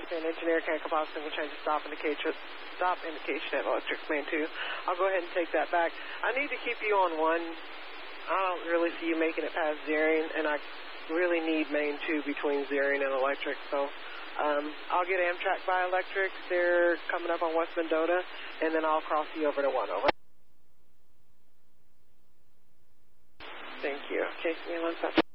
saying engineer can't come out, single change of stop indication at electric main 2. I'll go ahead and take that back. I need to keep you on 1. I don't really see you making it past Zering, and I really need main 2 between Zering and electric, so I'll get Amtrak by electric. They're coming up on West Mendota, and then I'll cross you over to 1. Over. Thank you. Okay, give me 1 second.